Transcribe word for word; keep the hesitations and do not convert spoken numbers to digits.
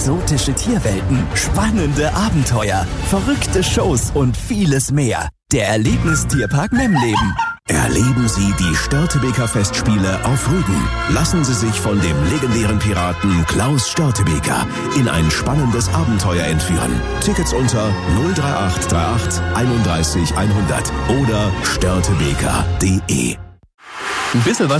Exotische Tierwelten, spannende Abenteuer, verrückte Shows und vieles mehr. Der Erlebnistierpark Memleben. Erleben Sie die Störtebeker Festspiele auf Rügen. Lassen Sie sich von dem legendären Piraten Klaus Störtebeker in ein spannendes Abenteuer entführen. Tickets unter null drei acht drei acht einunddreißig hundert oder störtebeker punkt de. Ein bisschen was